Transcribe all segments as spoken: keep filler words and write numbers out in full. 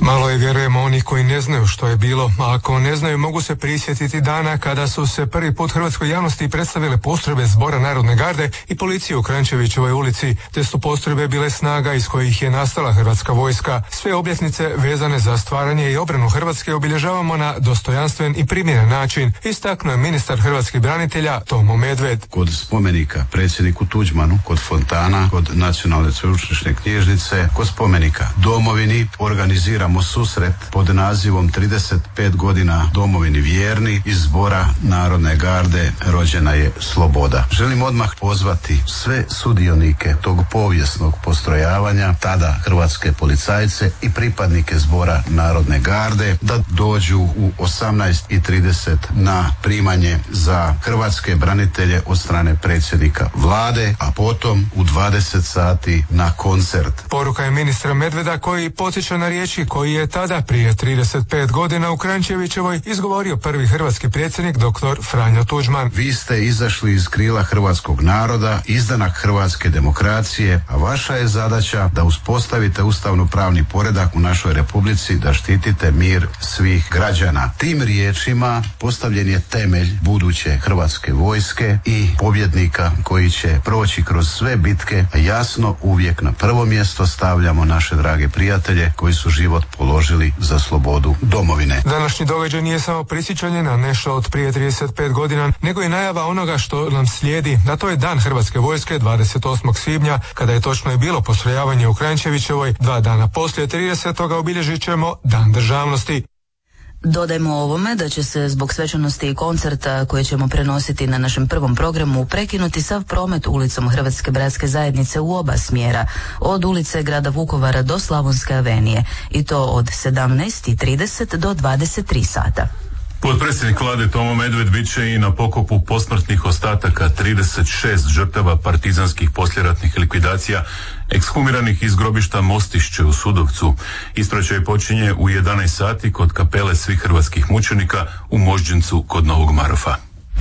Malo je, vjerujemo, onih koji ne znaju što je bilo, a ako ne znaju mogu se prisjetiti dana kada su se prvi put hrvatskoj javnosti predstavile postrojbe Zbora narodne garde i policije u Kranjčevićevoj ulici, te su postrojbe bile snaga iz kojih je nastala hrvatska vojska. Sve obljetnice vezane za stvaranje i obranu Hrvatske obilježavamo na dostojanstven i primjeren način, istaknuo je ministar hrvatskih branitelja Tomo Medved. Kod spomenika predsjedniku Tuđmanu, kod fontana, kod Nacionalne sveučilišne knjižnice, kod spomenika Domovini organiziramo susret pod nazivom trideset pet godina Domovini vjerni iz Zbora narodne garde rođena je sloboda. Želim odmah pozvati sve sudionike tog povijesnog postrojavanja, tada hrvatske policajce i pripadnike Zbora narodne garde, da dođu u osamnaest i trideset na primanje za hrvatske branitelje od strane predsjednika vlade, a potom u dvadeset sati na koncert. Poruka je ministra Medveda koji podsjeća na riječi koji je tada prije trideset pet godina u Kranjčevićevoj izgovorio prvi hrvatski predsjednik doktor Franjo Tuđman. Vi ste izašli iz krila hrvatskog naroda, izdanak hrvatske demokracije, a vaša je zadaća da uspostavite ustavno-pravni poredak u našoj republici, da štitite mir svih građana. Tim riječima postavljen je temelj buduće hrvatske vojske i pobjednika koji će proći kroz sve bitke, a jasno uvijek na prvo mjesto stavljamo naše drage prijatelje koji su život položili za slobodu domovine. Današnji događaj nije samo prisjećanje na nešto od prije trideset pet godina, nego i najava onoga što nam slijedi, a to je Dan Hrvatske vojske dvadeset osmog svibnja, kada je točno i bilo postrojavanje u Kranjčevićevoj. Dva dana poslije tridesetoga obilježit ćemo Dan državnosti. Dodajmo ovome da će se zbog svečanosti i koncerta koje ćemo prenositi na našem prvom programu prekinuti sav promet ulicom Hrvatske bratske zajednice u oba smjera, od ulice grada Vukovara do Slavonske avenije, i to od sedamnaest i trideset do dvadeset tri sata. Potpredsjednik vlade Tomo Medved bit će i na pokopu posmrtnih ostataka trideset šest žrtava partizanskih poslijeratnih likvidacija ekshumiranih iz grobišta Mostišće u Sudovcu. Ispraćaj počinje u jedanaest sati kod kapele svih hrvatskih mučenika u Možđencu kod Novog Marofa.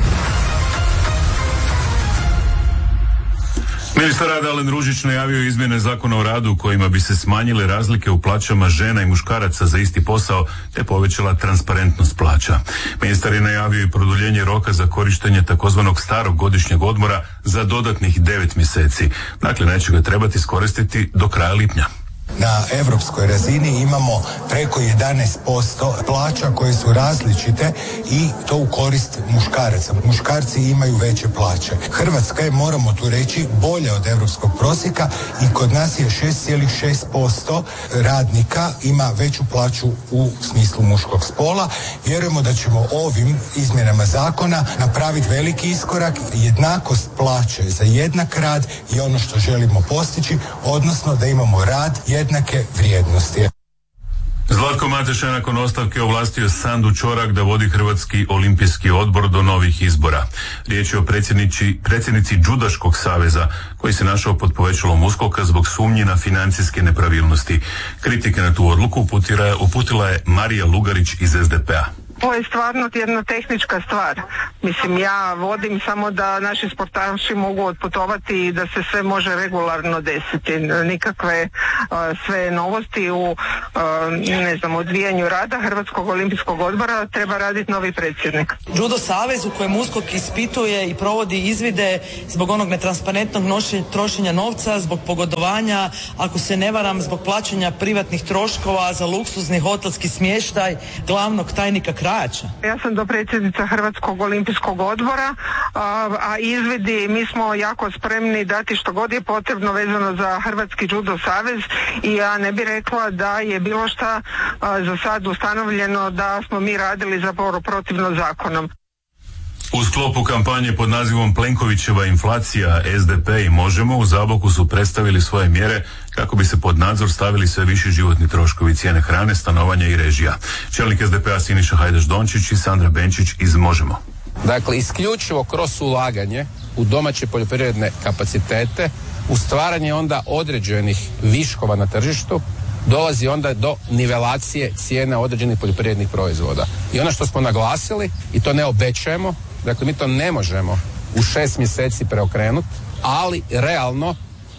Ministar rada Alen Ružić najavio izmjene Zakona o radu kojima bi se smanjile razlike u plaćama žena i muškaraca za isti posao te povećala transparentnost plaća. Ministar je najavio i produljenje roka za korištenje takozvanog starog godišnjeg odmora za dodatnih devet mjeseci. Dakle, neće ga trebati iskoristiti do kraja lipnja. Na europskoj razini imamo preko jedanaest posto plaća koje su različite i to u korist muškaraca. Muškarci imaju veće plaće. Hrvatska je, moramo tu reći, bolja od europskog prosjeka i kod nas je šest zarez šest posto radnika ima veću plaću u smislu muškog spola. Vjerujemo da ćemo ovim izmjenama zakona napraviti veliki iskorak. Jednakost plaće za jednak rad je ono što želimo postići, odnosno da imamo rad jednake vrijednosti. Zlatko Mateša je nakon ostavke ovlastio Sandu Čorak da vodi Hrvatski olimpijski odbor do novih izbora. Riječ je o predsjednici, predsjednici Judaškog saveza koji se našao pod povećalom uskoka zbog sumnji na financijske nepravilnosti. Kritike na tu odluku uputila, uputila je Marija Lugarić iz es de pe a. Ovo je stvarno jedna tehnička stvar. Mislim, ja vodim samo da naši sportaši mogu otputovati i da se sve može regularno desiti. Nikakve uh, sve novosti u uh, ne znam, odvijanju rada Hrvatskog olimpijskog odbora treba raditi novi predsjednik. Judo savez u kojem USKOK ispituje i provodi izvide zbog onog netransparentnog nošenja, trošenja novca, zbog pogodovanja, ako se ne varam, zbog plaćanja privatnih troškova za luksuzni hotelski smještaj glavnog tajnika Krajića. Ja sam dopredsjednica Hrvatskog olimpijskog odbora, a, a izvidi, mi smo jako spremni dati što god je potrebno vezano za Hrvatski judo savez i ja ne bih rekla da je bilo šta a, za sad ustanovljeno da smo mi radili zapravo protivno zakonom. U sklopu kampanje pod nazivom Plenkovićeva inflacija es de pe i Možemo u Zaboku su predstavili svoje mjere kako bi se pod nadzor stavili sve viši životni troškovi, cijene hrane, stanovanja i režija. Čelnik es de pe a Siniša Hajdaš Dončić i Sandra Benčić iz Možemo. Dakle, isključivo kroz ulaganje u domaće poljoprivredne kapacitete, u stvaranje onda određenih viškova na tržištu, dolazi onda do nivelacije cijena određenih poljoprivrednih proizvoda. I ono što smo naglasili, i to ne obećajemo, dakle mi to ne možemo u šest mjeseci preokrenuti, ali realno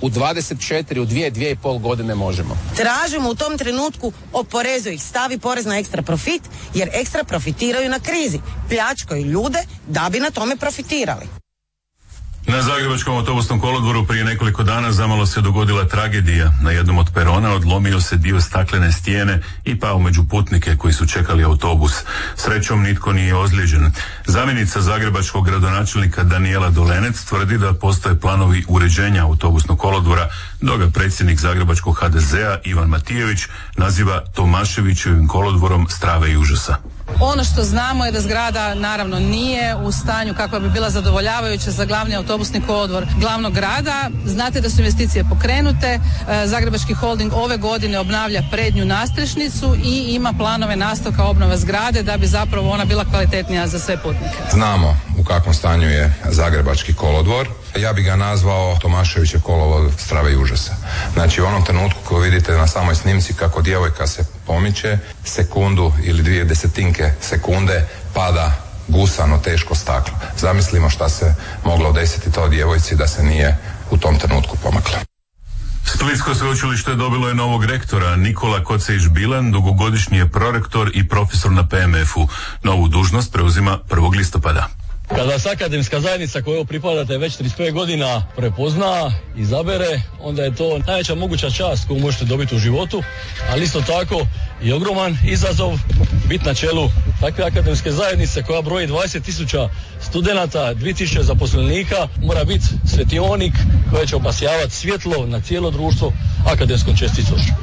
u dvadeset četiri, u dvije, dvije i pol godine možemo. Tražimo u tom trenutku oporezuj ih, stavi porez na ekstra profit, jer ekstra profitiraju na krizi. Pljačkaju ljude da bi na tome profitirali. Na Zagrebačkom autobusnom kolodvoru prije nekoliko dana zamalo se dogodila tragedija. Na jednom od perona odlomio se dio staklene stijene i pao među putnike koji su čekali autobus. Srećom nitko nije ozlijeđen. Zamjenica zagrebačkog gradonačelnika Danijela Dolenec tvrdi da postoje planovi uređenja autobusnog kolodvora, dok ga predsjednik zagrebačkog ha de zea Ivan Matijević naziva Tomaševićevim kolodvorom strave i užasa. Ono što znamo je da zgrada naravno nije u stanju kakva bi bila zadovoljavajuća za glavni autobusni kolodvor glavnog grada. Znate da su investicije pokrenute. Zagrebački holding ove godine obnavlja prednju nastrešnicu i ima planove nastavka obnove zgrade da bi zapravo ona bila kvalitetnija za sve putnike. Znamo u kakvom stanju je Zagrebački kolodvor. Ja bih ga nazvao Tomaševićev kolodvor strave i užasa. Znači u onom trenutku koji vidite na samoj snimci kako djevojka se pomiče, sekundu ili dvije desetinke sekunde pada gusano teško staklo. Zamislimo šta se moglo desiti toj djevojci da se nije u tom trenutku pomakla. Splitsko sveučilište dobilo je novog rektora. Nikola Kocejić-Bilan dugogodišnji je prorektor i profesor na pe em efu. Novu dužnost preuzima prvog listopada. Kad vas akademska zajednica kojoj pripadate već trideset pet godina prepozna, izabere, onda je to najveća moguća čast koju možete dobiti u životu, ali isto tako i ogroman izazov biti na čelu takve akademske zajednice koja broji dvadeset tisuća studenata, dvije tisuće zaposlenika, mora biti svetionik koji će obasjavati svjetlo na cijelo društvo akademskom čestitošću.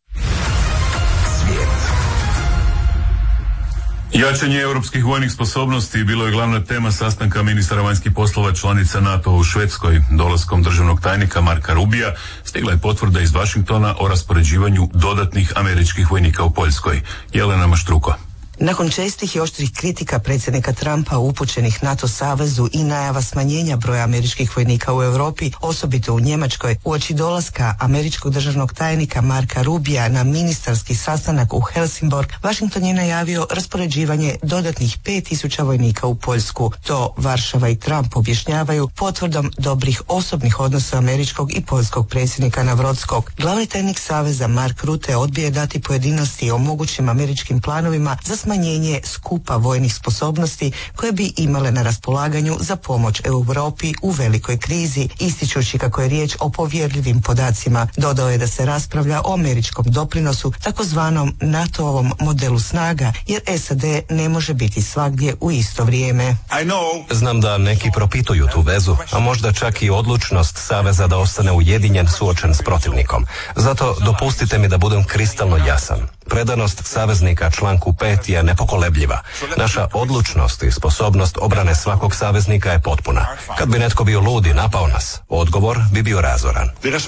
Jačanje europskih vojnih sposobnosti bilo je glavna tema sastanka ministara vanjskih poslova članica NATO u Švedskoj. Dolaskom državnog tajnika Marka Rubija stigla je potvrda iz Vašingtona o raspoređivanju dodatnih američkih vojnika u Poljskoj. Jelena Maštruko. Nakon čestih i oštrih kritika predsjednika Trumpa upućenih NATO savezu i najava smanjenja broja američkih vojnika u Europi, osobito u Njemačkoj, uoči dolaska američkog državnog tajnika Marka Rubija na ministarski sastanak u Helsingborg, Washington je najavio raspoređivanje dodatnih pet tisuća vojnika u Poljsku. To Varšava i Trump objašnjavaju potvrdom dobrih osobnih odnosa američkog i poljskog predsjednika Navrodskog. Glavni tajnik saveza Mark Rutte odbije dati pojedinosti o mogućim američkim planovima za smanjenje skupa vojnih sposobnosti koje bi imale na raspolaganju za pomoć Europi u velikoj krizi, ističući kako je riječ o povjerljivim podacima. Dodao je da se raspravlja o američkom doprinosu takozvanom NATO-ovom modelu snaga, jer es a de ne može biti svagdje u isto vrijeme. Znam da neki propituju tu vezu, a možda čak i odlučnost saveza da ostane ujedinjen suočen s protivnikom. Zato dopustite mi da budem kristalno jasan. Predanost saveznika članku pet je nepokolebljiva. Naša odlučnost i sposobnost obrane svakog saveznika je potpuna. Kad bi netko bio lud i napao nas, odgovor bi bio razoran.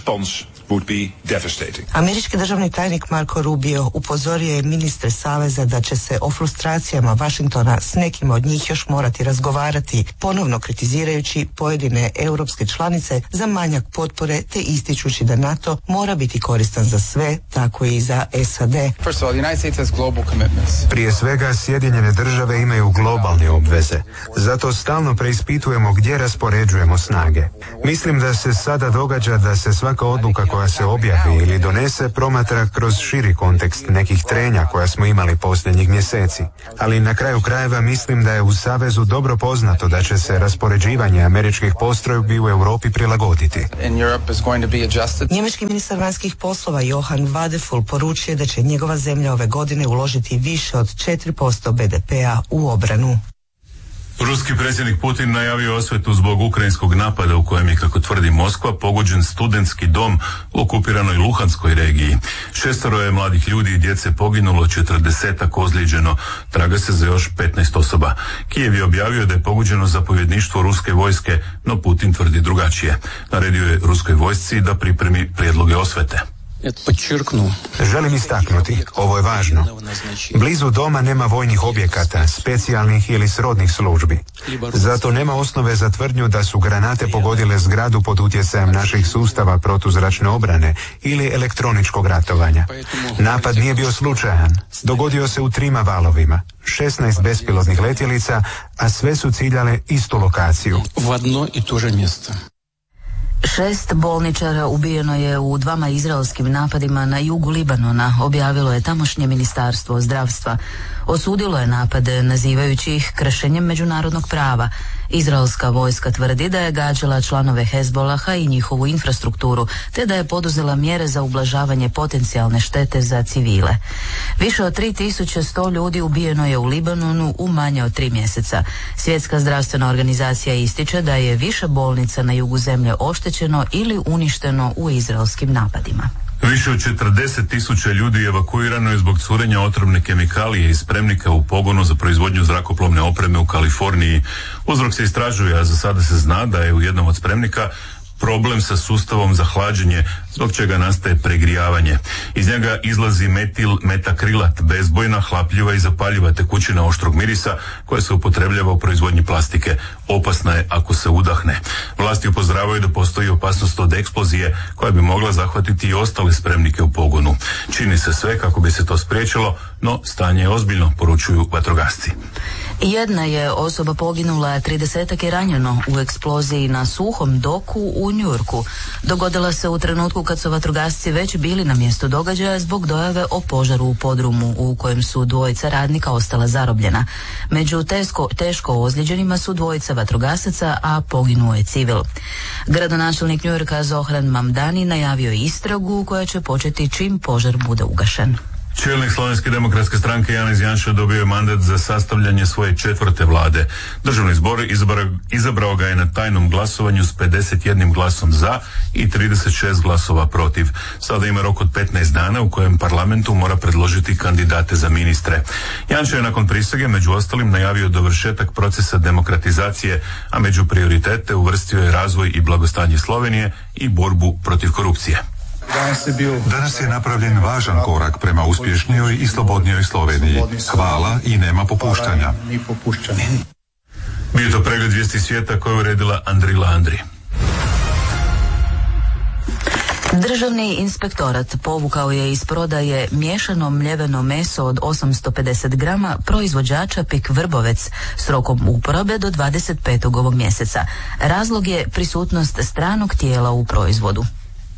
Američki državni tajnik Marko Rubio upozorio je ministre saveza da će se o frustracijama Washingtona s nekim od njih još morati razgovarati, ponovno kritizirajući pojedine europske članice za manjak potpore te ističući da NATO mora biti koristan za sve, tako i za es a de. Prije svega, Sjedinjene države imaju globalne obveze. Zato stalno preispitujemo gdje raspoređujemo snage. Mislim da se sada događa da se svaka odluka koja se objavi ili donese promatra kroz širi kontekst nekih trenja koja smo imali posljednjih mjeseci. Ali na kraju krajeva mislim da je u Savezu dobro poznato da će se raspoređivanje američkih postrojbi u Europi prilagoditi. Njemački ministar vanjskih poslova Johann Wadephul poručuje da će njegova zemlja ove godine uložiti više od četiri posto be de pea u obranu. Ruski predsjednik Putin najavio osvetu zbog ukrajinskog napada u kojem je, kako tvrdi Moskva, pogođen studentski dom u okupiranoj Luhanskoj regiji. Šestoro je mladih ljudi i djece poginulo, četrdesetak ozlijeđeno, traga se za još petnaest osoba. Kijev je objavio da je pogođeno zapovjedništvo ruske vojske, no Putin tvrdi drugačije. Naredio je ruskoj vojsci da pripremi prijedloge osvete. Želim istaknuti, ovo je važno. Blizu doma nema vojnih objekata, specijalnih ili srodnih službi. Zato nema osnove za tvrdnju da su granate pogodile zgradu pod utjecajem naših sustava protuzračne obrane ili elektroničkog ratovanja. Napad nije bio slučajan. Dogodio se u trima valovima. šesnaest bespilotnih letjelica, a sve su ciljale istu lokaciju. Šest bolničara ubijeno je u dvama izraelskim napadima na jugu Libanona, objavilo je tamošnje ministarstvo zdravstva. Osudilo je napade nazivajući ih kršenjem međunarodnog prava. Izraelska vojska tvrdi da je gađala članove Hezbolaha i njihovu infrastrukturu, te da je poduzela mjere za ublažavanje potencijalne štete za civile. Više od tri tisuće sto ljudi ubijeno je u Libanonu u manje od tri mjeseca. Svjetska zdravstvena organizacija ističe da je više bolnica na jugu zemlje oštećeno ili uništeno u izraelskim napadima. Više od četrdeset tisuća ljudi evakuirano je zbog curenja otrovne kemikalije iz spremnika u pogonu za proizvodnju zrakoplovne opreme u Kaliforniji. Uzrok se istražuje, a za sada se zna da je u jednom od spremnika problem sa sustavom za hlađenje, zbog čega nastaje pregrijavanje. Iz njega izlazi metil metakrilat, bezbojna, hlapljiva i zapaljiva tekućina oštrog mirisa koja se upotrebljava u proizvodnji plastike. Opasna je ako se udahne. Vlasti upozoravaju da postoji opasnost od eksplozije koja bi mogla zahvatiti i ostale spremnike u pogonu. Čini se sve kako bi se to spriječilo, no stanje je ozbiljno, poručuju vatrogasci. Jedna je osoba poginula, tridesetak je ranjeno u eksploziji na suhom doku u Njujorku. Dogodila se u trenutku kad su vatrogasci već bili na mjestu događaja zbog dojave o požaru u podrumu u kojem su dvojica radnika ostala zarobljena. Među teško, teško ozlijeđenima su dvojica vatrogasaca, a poginuo je civil. Gradonačelnik Njujorka Zohran Mamdani najavio je istragu koja će početi čim požar bude ugašen. Čelnik Slovenske demokratske stranke Janez Janša dobio je mandat za sastavljanje svoje četvrte vlade. Državni zbor izabrao, izabrao ga je na tajnom glasovanju s pedeset jednim glasom za i trideset šest glasova protiv. Sada ima rok od petnaest dana u kojem parlamentu mora predložiti kandidate za ministre. Janša je nakon prisege među ostalim najavio dovršetak procesa demokratizacije, a među prioritete uvrstio je razvoj i blagostanje Slovenije i borbu protiv korupcije. Danas je napravljen važan korak prema uspješnijoj i slobodnijoj Sloveniji. Hvala i nema popuštanja. Bio to pregled vijesti svijeta koje je uredila Andrila Andri. Državni inspektorat povukao je iz prodaje miješano mljeveno meso od osamsto pedeset grama proizvođača Pik Vrbovec s rokom uporabe do dvadeset petog ovog mjeseca. Razlog je prisutnost stranog tijela u proizvodu.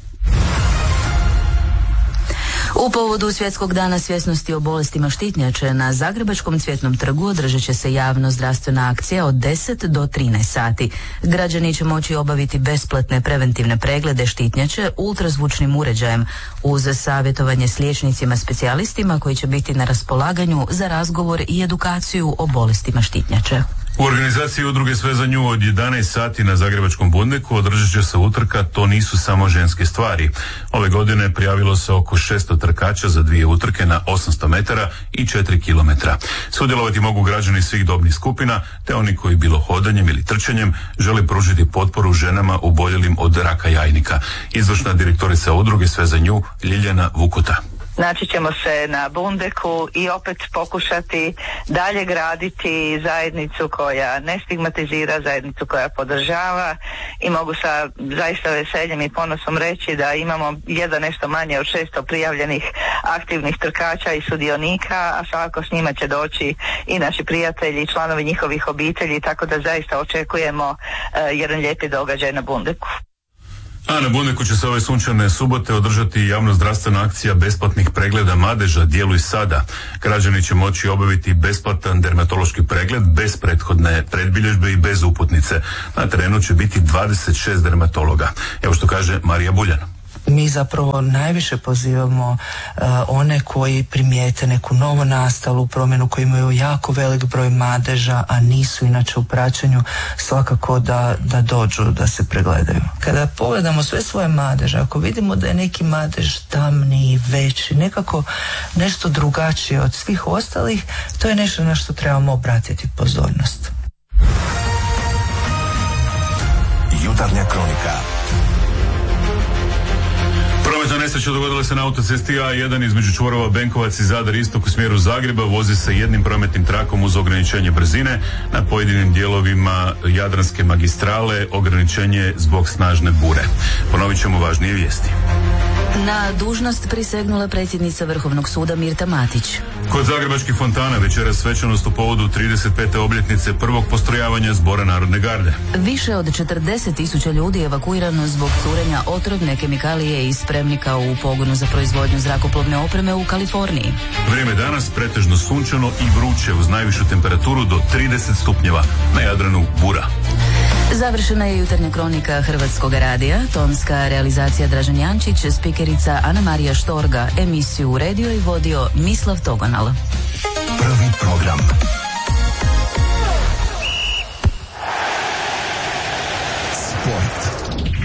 U povodu Svjetskog dana svjesnosti o bolestima štitnjače na Zagrebačkom Cvjetnom trgu održat će se javno zdravstvena akcija od deset do trinaest sati. Građani će moći obaviti besplatne preventivne preglede štitnjače ultrazvučnim uređajem uz savjetovanje s liječnicima specijalistima koji će biti na raspolaganju za razgovor i edukaciju o bolestima štitnjače. U organizaciji udruge Sve za nju od jedanaest sati na Zagrebačkom Bundeku održat će se utrka To nisu samo ženske stvari. Ove godine prijavilo se oko šesto trkača za dvije utrke na osamsto metara i četiri kilometra. Sudjelovati mogu građani svih dobnih skupina, te oni koji bilo hodanjem ili trčanjem žele pružiti potporu ženama oboljelim od raka jajnika. Izvršna direktorica udruge Sve za nju Ljiljana Vukuta. Naći ćemo se na Bundeku i opet pokušati dalje graditi zajednicu koja ne stigmatizira, zajednicu koja podržava i mogu sa zaista veseljem i ponosom reći da imamo jedan nešto manje od šesto prijavljenih aktivnih trkača i sudionika, a svakako s njima će doći i naši prijatelji i članovi njihovih obitelji, tako da zaista očekujemo uh, jedan lijepi događaj na Bundeku. A na Bundeku će se ove sunčane subote održati javno-zdravstvena akcija besplatnih pregleda madeža Djeluj sada. Građani će moći obaviti besplatan dermatološki pregled bez prethodne predbilježbe i bez uputnice. Na terenu će biti dvadeset šest dermatologa. Evo što kaže Marija Buljan. Mi zapravo najviše pozivamo uh, one koji primijete neku novonastalu promjenu, koji imaju jako velik broj madeža, a nisu inače u praćenju, svakako da, da dođu da se pregledaju. Kada pogledamo sve svoje madeže, ako vidimo da je neki madež tamniji, veći, nekako nešto drugačije od svih ostalih, to je nešto na što trebamo obratiti pozornost. Jutarnja kronika. Prometna nesreća dogodila se na autocesti A jedan između čvorova Benkovac i Zadar istok u smjeru Zagreba. Vozi se jednim prometnim trakom uz ograničenje brzine. Na pojedinim dijelovima Jadranske magistrale ograničenje zbog snažne bure. Ponovit ćemo važnije vijesti. Na dužnost prisegnula predsjednica Vrhovnog suda Mirta Matić. Kod zagrebačkih fontana večeras svečanost u povodu trideset pete obljetnice prvog postrojavanja Zbora Narodne garde. Više od četrdeset tisuća ljudi evakuirano zbog curenja otrovne kemikalije iz spremnika u pogonu za proizvodnju zrakoplovne opreme u Kaliforniji. Vrijeme danas pretežno sunčano i vruće uz najvišu temperaturu do trideset stupnjeva. Na Jadranu bura. Završena je jutarnja kronika Hrvatskog radija, tonska realizacija Dražen Jančić, spikerica Ana Marija Štorga, emisiju uredio i vodio Mislav Togonal. Prvi program. Sport.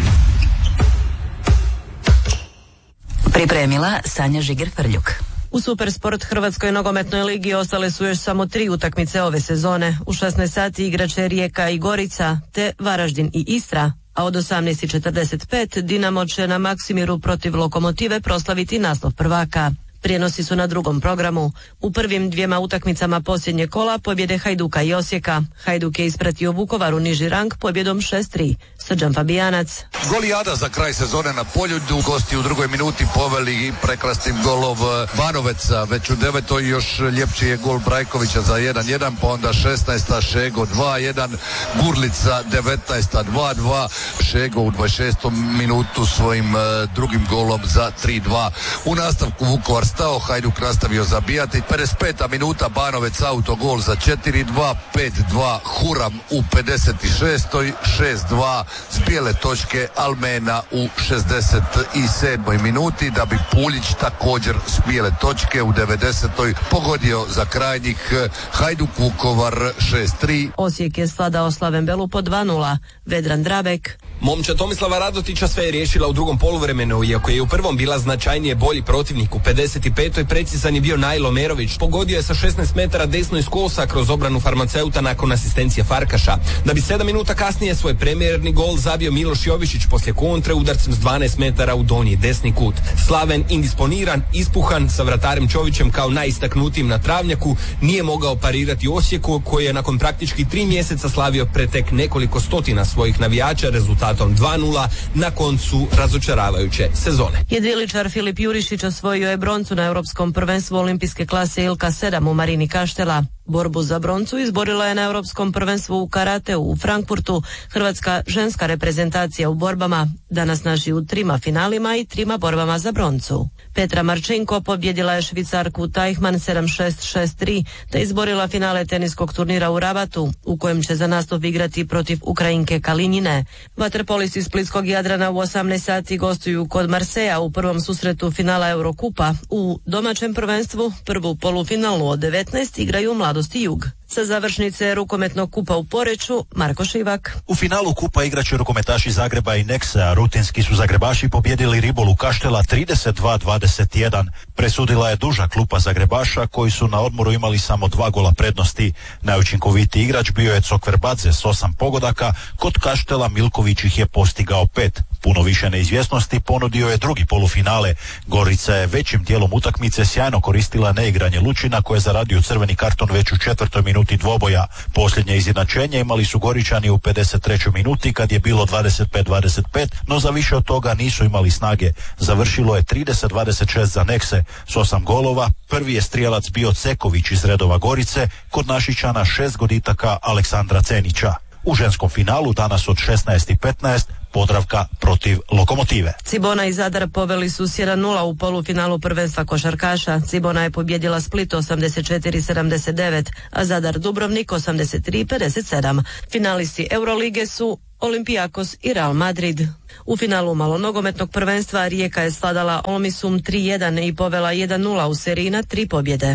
Pripremila Sanja Žiger-Frljuk. U Supersport Hrvatskoj nogometnoj ligi ostale su još samo tri utakmice ove sezone. U šesnaest sati igraće Rijeka i Gorica, te Varaždin i Istra, a od osamnaest četrdeset pet Dinamo će na Maksimiru protiv Lokomotive proslaviti naslov prvaka. Prijenosi su na drugom programu. U prvim dvijema utakmicama posljednje kola pobjede Hajduka i Osijeka. Hajduk je ispratio Vukovaru niži rang pobjedom šest tri. Srđan Fabijanac. Golijada za kraj sezone na Poljudu. Gosti u drugoj minuti poveli prekrasnim golov Banoveca. Već u devetoj još ljepši je gol Brajkovića za jedan jedan, pa onda šesnaesta Šego dva jedan, Gurlica devetnaesta dva dva, Šego u dvadeset šestom minutu svojim uh, drugim golom za tri dva. U nastavku Vukovar stao, Hajduk nastavio zabijati. pedeset peta minuta Banovec autogol za četiri dva, pet dva Huram u pedeset šestoj, šest dva s bijele točke Almena u šezdeset sedmoj minuti, da bi Puljić također s bijele točke u devedesetoj pogodio za krajnjih. Hajduk Vukovar šest tri. Osijek je sladao Slavenbelu po dva nula. Vedran Drabek. Momčad Tomislava Radotića sve je riješila u drugom poluvremenu, iako je u prvom bila značajnije bolji protivnik. U pedeset petoj precizan je bio Najlo Merović. Pogodio je sa šesnaest metara desno iz kosa kroz obranu farmaceuta nakon asistencije Farkaša. Da bi sedam minuta kasnije svoj premijerni gol zabio Miloš Jovičić poslije kontre udarcem s dvanaest metara u donji desni kut. Slaven, indisponiran, ispuhan, sa vratarem Čovićem kao najistaknutijim na travnjaku, nije mogao parirati Osijeku, koji je nakon praktički tri mjeseca slavio pretek nekoliko stotina svojih navijača rezultatom dva nula na koncu razočaravajuće sezone. Jedriličar Filip Jurišić osvojio je broncu na Europskom prvenstvu olimpijske klase Ilka sedam u Marini Kaštela. Borbu za broncu izborila je na Europskom prvenstvu u karateu u Frankfurtu hrvatska ženska reprezentacija u borbama. Danas naši u trima finalima i trima borbama za broncu. Petra Marčenko pobjedila je Švicarku Tajhman sedam šest šest tri te izborila finale teniskog turnira u Rabatu, u kojem će za nastup igrati protiv Ukrajinke Kalinjine. Vaterpolisti iz Splitskog Jadrana u osamnaest sati gostuju kod Marseja u prvom susretu finala Eurokupa. U domaćem prvenstvu prvu polufinalu od devetnaest igraju Mladost i Jug. Sa završnice rukometnog kupa u Poreču, Marko Šivak. U finalu kupa igraće rukometaši Zagreba i Nexa. Rutinski su Zagrebaši pobjedili Ribolu Kaštela trideset dva dvadeset jedan. Presudila je duža klupa Zagrebaša, koji su na odmoru imali samo dva gola prednosti. Najučinkovitiji igrač bio je Cokverbadze s osam pogodaka, kod Kaštela Milković ih je postigao pet. Puno više neizvjesnosti ponudio je drugi polufinale. Gorica je većim dijelom utakmice sjajno koristila neigranje Lučina, koje je zaradio crveni karton već u četvrtoj minuti dvoboja. Posljednje izjednačenje imali su Goričani u pedeset trećoj minuti kad je bilo dvadeset pet dvadeset pet, no za više od toga nisu imali snage. Završilo je trideset dvadeset šest za Nekse s osam golova. Prvi je strijelac bio Ceković iz redova Gorice, kod Našičana šest goditaka Aleksandra Cenića. U ženskom finalu danas od šesnaest i petnaest Podravka protiv Lokomotive. Cibona i Zadar poveli su s jedan nula u polufinalu prvenstva košarkaša. Cibona je pobjedila Split osamdeset četiri sedamdeset devet, a Zadar Dubrovnik osamdeset tri pedeset sedam. Finalisti Eurolige su Olympiakos i Real Madrid. U finalu malonogometnog prvenstva Rijeka je sladala Olmisum tri jedan i povela jedan nula u seriji na tri pobjede.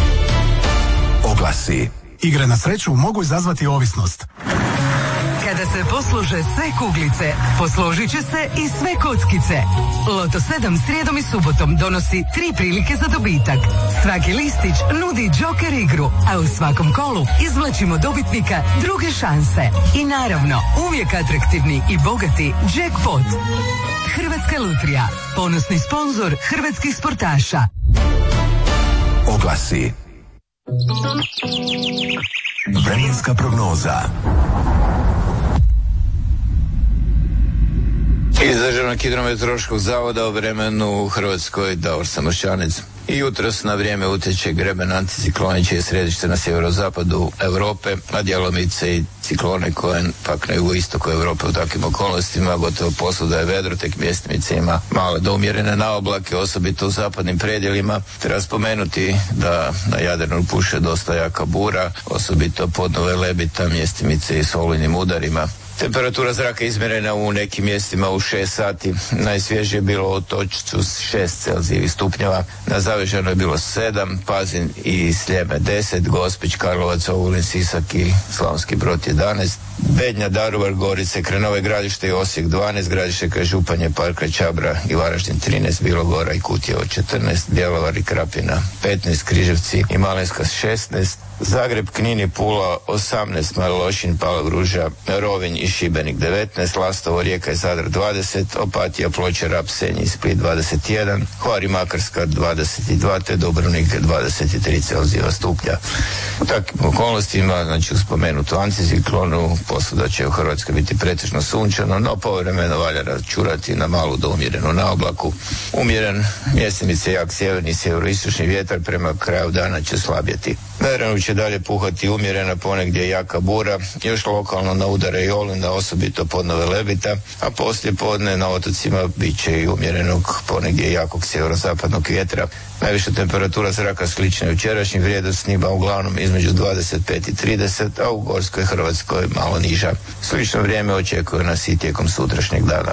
Oglasi. Igre na sreću mogu izazvati ovisnost. Kada se posluže sve kuglice, posložit će se i sve kockice. Loto sedam srijedom i subotom donosi tri prilike za dobitak. Svaki listić nudi džoker igru, a u svakom kolu izvlačimo dobitnika druge šanse. I naravno, uvijek atraktivni i bogati jackpot. Hrvatska lutrija, ponosni sponzor hrvatskih sportaša. Oglasi. Vremenska prognoza. Iz Državnog hidrometeorološkog zavoda o vremenu u Hrvatskoj Davor Samošćanec. I jutros na vrijeme utječe greben anticikloni čije je središte na sjeverozapadu Europe, a djelomice i ciklone koje pak na jugoistoku Europe u takvim okolnostima gotovo posvuda je vedro, tek mjestimice ima male do umjerene naoblake, osobito u zapadnim predjelima. Treba spomenuti da na Jadranu puše dosta jaka bura, osobito podnove Lebita, mjestimice i s olujnim udarima. Temperatura zraka izmjerena u nekim mjestima u šest sati. Najsvježije je bilo u Otočcu šest Celzijevih stupnjeva. Na Zavežanu je bilo sedam, Pazin i Sljeme deset, Gospić, Karlovac, Ogulin, Sisak i Slavonski Brod jedanaest, Bednja, Daruvar, Gorice, Krenove Gradište i Osijek dvanaest, Gradište kraj Županje, Parka, Čabra i Varaždin trinaest, Bilogora i Kutjevo četrnaest, Bjelovar i Krapina petnaest, Križevci i Malinska šesnaest, Zagreb, Knin i Pula osamnaest, Mali Lošinj, Palagruža, Rovinj i Šibenik devetnaest, Lastovo, Rijeka i Zadar dvadeset, Opatija, Ploče, Rab, Senj i Split dvadeset jedan, Hvar i Makarska dvadeset dva te Dubrovnik dvadeset tri Celzijeva stupnja. U takvim okolnostima, znači u spomenutu anticiklonu, posvuda će u Hrvatskoj biti pretežno sunčano, no povremeno valja računati na malu do umjerenu naoblaku. Umjeren mjestimice jak sjeverni i sjeveroistočni vjetar prema kraju dana će slabjeti. Na Jadranu će dalje puhati umjerena, ponegdje jaka bura, još lokalno na udare i olujna, osobito podnove Lebita, a poslije podne na otocima bit će i umjerenog, ponegdje jakog sjeverozapadnog vjetra. Najviša temperatura zraka slična je jučerašnjim, vrijednostima uglavnom između dvadeset pet i trideset, a u Gorskoj Hrvatskoj malo niža. Slično vrijeme očekuje nas i tijekom sutrašnjeg dana.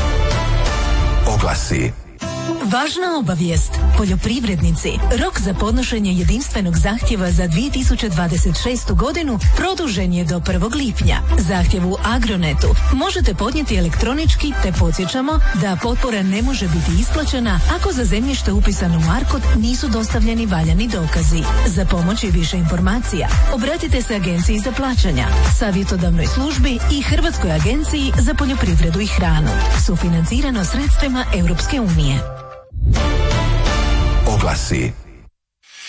Oglasi. Važna obavijest. Poljoprivrednici, rok za podnošenje jedinstvenog zahtjeva za dvije tisuće dvadeset šestu godinu produžen je do prvog lipnja. Zahtjev u Agronetu možete podnijeti elektronički, te podsjećamo da potpora ne može biti isplaćena ako za zemljište upisano u Arkod nisu dostavljeni valjani dokazi. Za pomoć i više informacija obratite se Agenciji za plaćanja, savjetodavnoj službi i Hrvatskoj agenciji za poljoprivredu i hranu. Sufinancirano sredstvima Europske unije. Oglasi.